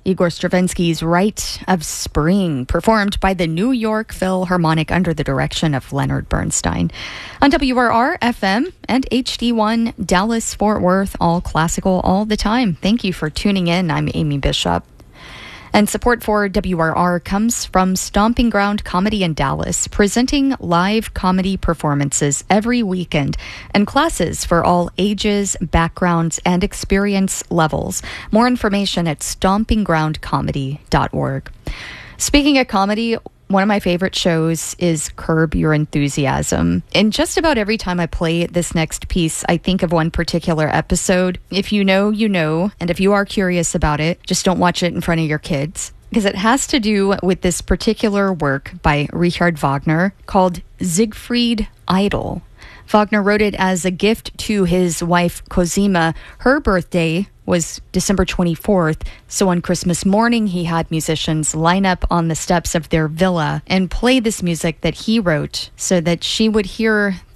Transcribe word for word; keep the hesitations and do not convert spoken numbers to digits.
Igor Stravinsky's Rite of Spring, performed by the New York Philharmonic under the direction of Leonard Bernstein. On W R R F M and H D one Dallas Fort Worth, all classical all the time. Thank you for tuning in. I'm Amy Bishop. And support for W R R comes from Stomping Ground Comedy in Dallas, presenting live comedy performances every weekend and classes for all ages, backgrounds, and experience levels. More information at stomping ground comedy dot org. Speaking of comedy, one of my favorite shows is Curb Your Enthusiasm. And just about every time I play this next piece, I think of one particular episode. If you know, you know. And if you are curious about it, just don't watch it in front of your kids. Because it has to do with this particular work by Richard Wagner called Siegfried Idle. Wagner wrote it as a gift to his wife, Cosima. Her birthday was December twenty-fourth, so on Christmas morning, he had musicians line up on the steps of their villa and play this music that he wrote so that she would hear